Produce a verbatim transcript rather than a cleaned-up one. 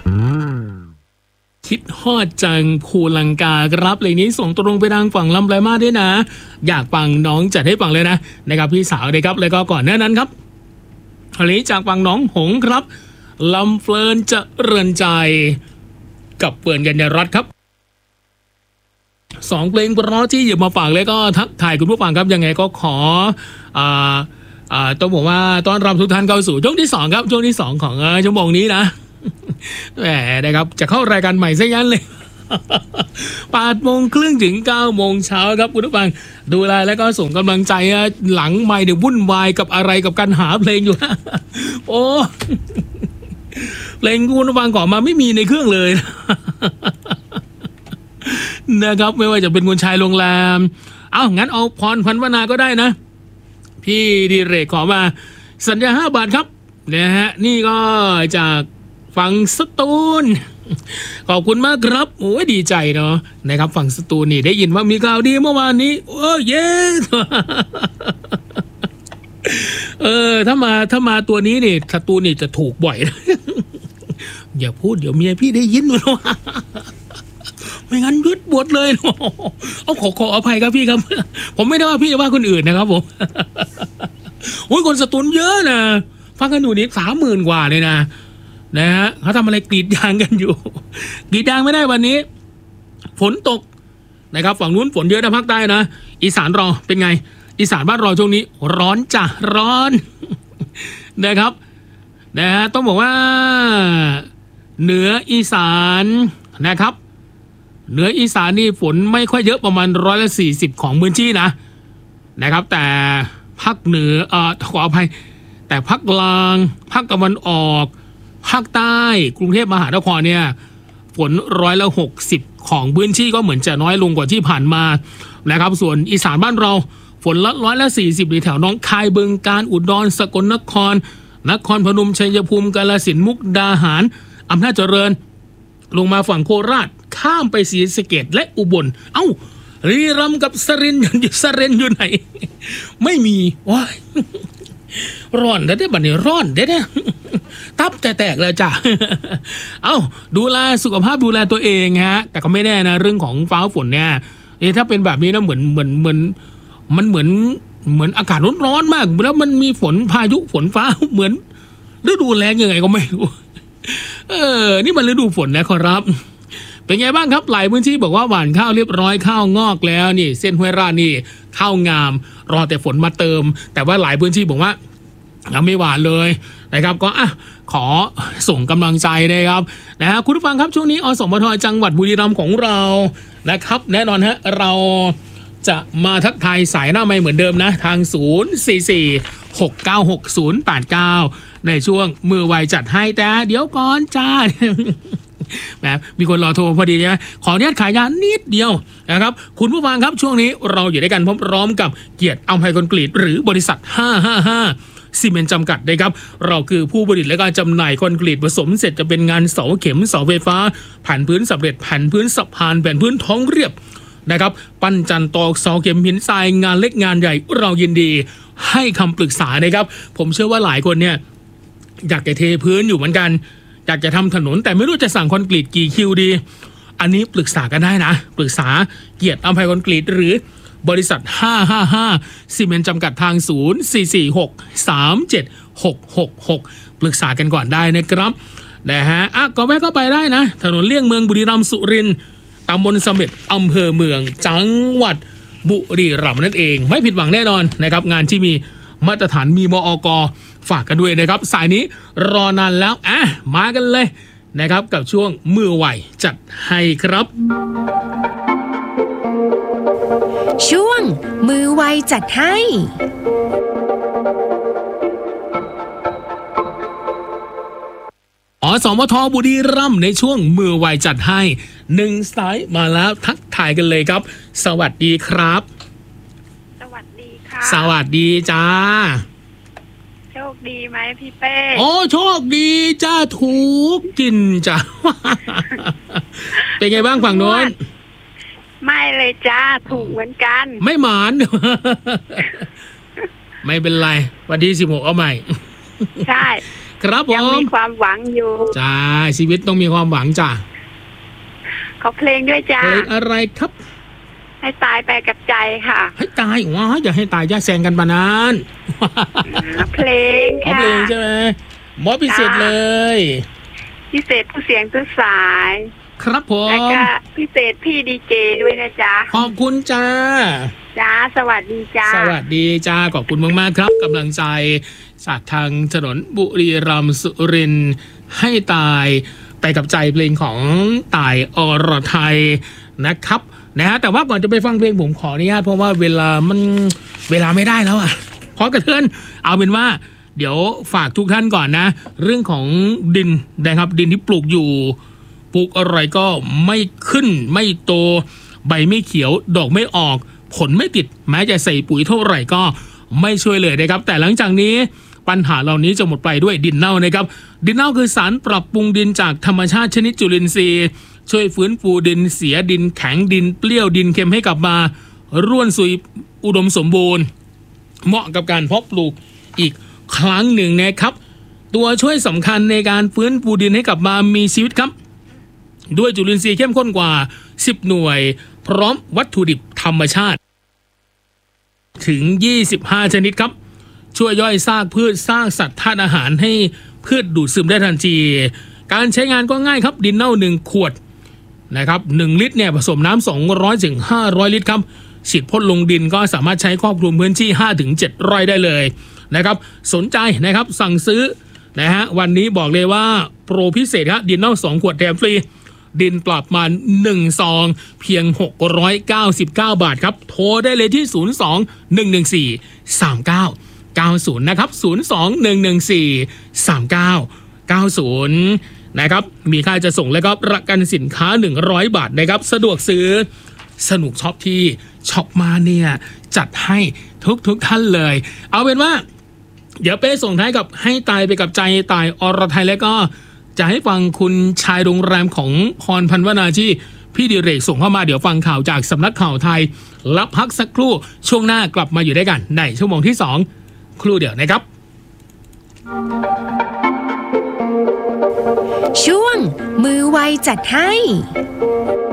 คิดฮอดจังภูลังกาครับเพลงนี้ส่งตรงไปทางฝั่งลำไยมาด้วยนะอยากฟังน้องจัดให้ฟังเลยนะนะครับพี่สาวเลยครับแล้วก็ก่อนหน้านั้นครับเพลงจากฝั่งน้องหงครับลำเฟิร์นเจริญใจกับเฟิร์นกัญญารัตน์ครับสองเพลงเพราะที่หยิบมาฝากเลยก็ทักทายคุณผู้ฟังครับยังไงก็ขออ่าอ่าต้องบอกว่าต้อนรับทุกท่านเข้าสู่ช่วงที่สองครับช่วงที่สองของชั่วโมงนี้นะแหมนะครับจะเข้ารายการใหม่ซะยันเลยแปดโมงครึ่งถึงเก้าโมงเช้าครับคุณผู้ฟังดูแลแล้วก็ส่งกำลังใจหลังไมค์เดี๋ยววุ่นวายกับอะไรกับการหาเพลงอยู่โอ้เพลงคุณผู้ฟังก่อนมาไม่มีในเครื่องเลยนะครับไม่ว่าจะเป็นคุณชายโรงแรมเอ้างั้นเอาพรพันวนาก็ได้นะพี่ดีเรกขอมาสัญญาห้าบาทครับนะฮะนี่ก็จากฝั่งสตูลขอบคุณมากครับโอ้ยดีใจเนาะนะครับฝั่งสตูลนี่ได้ยินว่ามีข่าวดีเมื่อวานนี้โอ้เย้เออถ้ามาถ้ามาตัวนี้นี่สตูลนี่จะถูกบ่อยอย่าพูดเดี๋ยวเมียพี่ได้ยินนะไม่งั้นยึดบทเลยเอาขอขออภัยครับพี่ครับผมไม่ได้ว่าพี่ว่าคนอื่นนะครับผมโอ้ยคนสตูลเยอะนะฟังกันอยู่นี่สามหมื่นกว่าเลยนะนะฮะเขาทำอะไรกรีดยางกันอยู่กรีดยางไม่ได้วันนี้ฝนตกนะครับฝั่งนู้นฝนเยอะนะภาคใต้นะอีสานรอเป็นไงอีสานบ้านเราช่วงนี้ร้อนจ้ะร้อนนะครับนะฮะต้องบอกว่าเหนืออีสานนะครับเหนืออีสานนี่ฝนไม่ค่อยเยอะประมาณร้อยละสี่สิบของพื้นที่นะนะครับแต่ภาคเหนือเอ่อขออภัยแต่ภาคกลางภาคตะวันออกภาคใต้กรุงเทพมหานครเนี่ยฝนร้อยละหกสิบของพื้นที่ก็เหมือนจะน้อยลงกว่าที่ผ่านมานะครับส่วนอีสานบ้านเราฝนละร้อยละสี่สิบในแถวหนองคายบึงกาฬอุดรสกลนครนครพนมชัยภูมิกาฬสินธุ์มุกดาหารอำนาจเจริญลงมาฝั่งโคราชข้ามไปศรีสะเกษและอุบลเอ้ารีรัมย์กับสรินทร์อยู่สรินทร์อยู่ไหนไม่มีว้ายร้อนได้ได้บัดนี้ร้อนได้ได้ตับแตกแล้วจ้ะเอ้าดูแลสุขภาพดูแลตัวเองฮะแต่ก็ไม่แน่นะเรื่องของฟ้าฝนเนี่ยเอ๊ะถ้าเป็นแบบนี้นะเหมือนเหมือนเหมือนมันเหมือนเหมือนอากาศร้อนๆมากแล้วมันมีฝนพายุฝนฟ้าเหมือนฤดูแล้งยังไงก็ไม่รู้เออนี่มันฤดูฝนนะขอรับเป็นไงบ้างครับหลายพื้นที่บอกว่าหว่านข้าวเรียบร้อยข้าวงอกแล้วนี่เส้นห้วยราชนี่ข้าวงามรอแต่ฝนมาเติมแต่ว่าหลายพื้นที่บอกว่ายังไม่หวานเลยนะครับก็อ่ะขอส่งกำลังใจนะครับนะฮะคุณผู้ฟังครับช่วงนี้อสมทจังหวัดบุรีรัมย์ของเรานะครับแน่นอนฮะเราจะมาทักทายสายหน้าไมค์เหมือนเดิมนะทางศูนย์ สี่ สี่ หก เก้า หก ศูนย์ แปด เก้าในช่วงมือไวจัดให้แต่เดี๋ยวก่อนจ้าแหมมีคนรอโทรพอดีใช่ไหมขออนุญาตขายยานิดเดียวนะครับคุณผู้ฟังครับช่วงนี้เราอยู่ด้วยกันพร้อมๆกับเกียรติอัมภัยคอนกรีตหรือบริษัทห้าห้าห้าซีเมนต์จำกัดนะครับเราคือผู้ผลิตและการจำหน่ายคอนกรีตผสมเสร็จจะเป็นงานเสาเข็มเสาไฟฟ้าแผ่นพื้นสำเร็จแผ่นพื้นสะพานแผ่นพื้นท้องเรียบนะครับปั้นจันตอกเสาเข็มหินทรายงานเล็กงานใหญ่เรายินดีให้คำปรึกษานะครับผมเชื่อว่าหลายคนเนี่ยอยากจะเทพื้นอยู่เหมือนกันอยากจะทำถนนแต่ไม่รู้จะสั่งคอนกรีตกี่คิวดีอันนี้ปรึกษากันได้นะปรึกษาเกียรติอัมภัยคอนกรีตหรือบริษัทห้าห้าห้าซีเมนต์จำกัดทางศูนย์ สี่ สี่ หก สาม เจ็ด หก หก หกปรึกษากันก่อนได้นะครับนะฮะอ่ะก็แวะเข้าไปได้นะถนนเลี่ยงเมืองบุรีรัมย์สุรินทร์ตำบลเสม็ดอำเภอเมืองจังหวัดบุรีรัมย์นั่นเองไม่ผิดหวังแน่นอนนะครับงานที่มีมาตรฐานมีมอกฝากกันด้วยนะครับสายนี้รอนานแล้วอ่ะมากันเลยนะครับกับช่วงมือไวจัดให้ครับช่วงมือไวจัดให้อสมทบุรีรัมย์ในช่วงมือไวจัดให้หนึ่งสายมาแล้วทักทายกันเลยครับสวัสดีครับสวัสดีค่ะสวัสดีจ้าโชคดีไหมพี่เป้โอ้โชคดีจ้าถูกกินจ้าเป็นไงบ้างฝั่งโน้นไม่เลยจ้าถูกเหมือนกันไม่หมานไม่เป็นไรวันที่สิบหกเอาใหม่ใช่ครับผยังมมีความหวังอยู่จ้าชีวิตต้องมีความหวังจ้าขอเพลงด้วยจ้าเพลงอะไรครับให้ตายไปกับใจค่ะให้ตายว้าอย่าให้ตายอย่าแซงกันปานนั้นเพลงเอาค่ะเพลงใช่ไหมหมอพิเศษเลยพิเศษผู้เสียงผู้สายครับผแล้วมก็พิเศษพี่ดีเจด้วยนะจ๊ะขอบคุณจ้าจ้าสวัสดีจ้าสวัสดีจ้าขอบคุณมากๆครับกำลังใจจากทางถนนบุรีรัมย์สุรินทร์ให้ตายไปกับใจเพลงของต่ายอรไทยนะครับนะฮะแต่ว่าก่อนจะไปฟังเพลงผมขออนุญาตเพราะว่าเวลามันเวลาไม่ได้แล้วอ่ะขอกระเทือนเอาเป็นว่าเดี๋ยวฝากทุกท่านก่อนนะ เรื่องของดินนะครับดินที่ปลูกอยู่ปลูกอะไรก็ไม่ขึ้นไม่โตใบไม่เขียวดอกไม่ออกผลไม่ติดแม้จะใส่ปุ๋ยเท่าไหร่ก็ไม่ช่วยเลยนะครับแต่หลังจากนี้ปัญหาเหล่านี้จะหมดไปด้วยดินเน่านะครับดินเน่าคือสารปรับปรุงดินจากธรรมชาติชนิดจุลินทรีย์ช่วยฟื้นฟูดินเสียดินแข็งดินเปรี้ยวดินเค็มให้กลับมาร่วนซุยอุดมสมบูรณ์เหมาะกับการเพาะปลูกอีกครั้งหนึ่งนะครับตัวช่วยสำคัญในการฟื้นฟูดินให้กลับมามีชีวิตครับด้วยจุลินทรีย์เข้มข้นกว่าสิบหน่วยพร้อมวัตถุดิบธรรมชาติถึงยี่สิบห้าชนิดครับช่วยย่อยซากพืชสร้างสัตว์ธาตุอาหารให้พืชดูดซึมได้ทันทีการใช้งานก็ง่ายครับดินเน่าหนึ่งขวดนะครับหนึ่งลิตรเนี่ยผสมน้ำสองร้อยถึงห้าร้อยลิตรครับฉีดพ่นลงดินก็สามารถใช้ครอบคลุมพื้นที่ ห้าถึงเจ็ด ไร่ได้เลยนะครับสนใจนะครับสั่งซื้อนะฮะวันนี้บอกเลยว่าโปรพิเศษครับดินเน่าสองขวดแถมฟรีดินปรับมาหนึ่งซองเพียงหกร้อยเก้าสิบเก้าบาทครับโทรได้เลยที่ศูนย์ สอง หนึ่ง หนึ่ง สี่ สาม เก้า เก้า ศูนย์นะครับศูนย์ สอง หนึ่ง หนึ่ง สี่ สาม เก้า เก้า ศูนย์นะครับมีค่าจะส่งแล้วก็ประกันสินค้าหนึ่งร้อยบาทนะครับสะดวกซื้อสนุกช็อปที่ช็อปมาเนี่ยจัดให้ทุกทุกท่านเลยเอาเป็นว่าเดี๋ยวเป้ส่งท้ายกับให้ตายไปกับใจตายอรไทยแล้วก็จะให้ฟังคุณชายโรงแรมของพรพันวนาที่พี่ดิเรกส่งเข้ามาเดี๋ยวฟังข่าวจากสำนักข่าวไทยรับพักสักครู่ช่วงหน้ากลับมาอยู่ด้วยกันในชั่วโมงที่สองครู่เดียวนะครับช่วงมือไวจัดให้